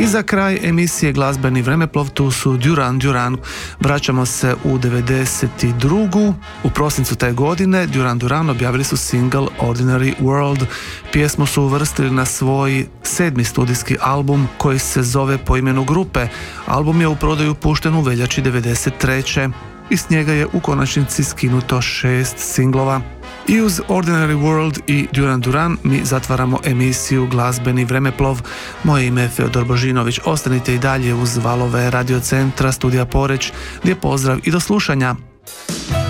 I za kraj emisije Glazbeni vremeplov tu su Duran Duran. Vraćamo se u 92. U prosincu te godine Duran Duran objavili su single Ordinary World. Pjesmu su uvrstili na svoj 7. studijski album koji se zove po imenu grupe. Album je u prodaju pušten u veljači 93. i s njega je u konačnici skinuto 6 singlova. I uz Ordinary World i Duran Duran mi zatvaramo emisiju Glazbeni vremeplov. Moje ime je Feodor Božinović. Ostanite i dalje uz valove Radio Centra Studija Poreć. Lijep pozdrav i do slušanja.